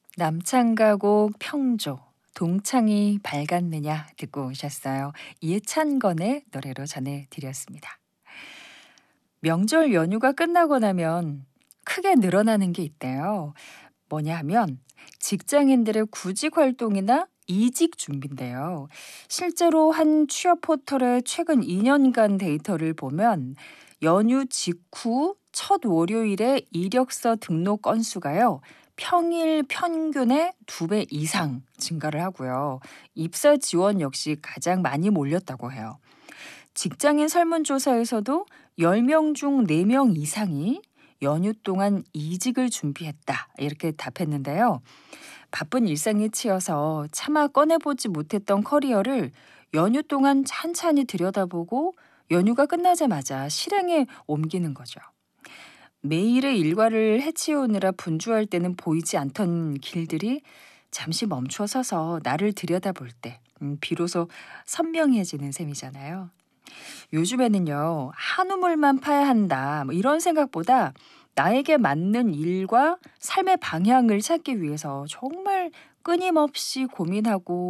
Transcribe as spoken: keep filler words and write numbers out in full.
남창가곡 평조 동창이 밝았느냐 듣고 오셨어요. 이찬건의 노래로 전해드렸습니다. 명절 연휴가 끝나고 나면 크게 늘어나는 게 있대요. 뭐냐 하면 직장인들의 구직 활동이나 이직 준비인데요. 실제로 한 취업 포털의 최근 이 년간 데이터를 보면 연휴 직후 첫 월요일에 이력서 등록 건수가요. 평일 평균의 두 배 이상 증가를 하고요. 입사 지원 역시 가장 많이 몰렸다고 해요. 직장인 설문조사에서도 열 명 중 네 명 이상이 연휴 동안 이직을 준비했다. 이렇게 답했는데요. 바쁜 일상에 치여서 차마 꺼내보지 못했던 커리어를 연휴 동안 찬찬히 들여다보고 연휴가 끝나자마자 실행에 옮기는 거죠. 매일의 일과를 해치우느라 분주할 때는 보이지 않던 길들이 잠시 멈춰 서서 나를 들여다볼 때 음, 비로소 선명해지는 셈이잖아요. 요즘에는요, 한 우물만 파야 한다, 뭐 이런 생각보다 나에게 맞는 일과 삶의 방향을 찾기 위해서 정말 끊임없이 고민하고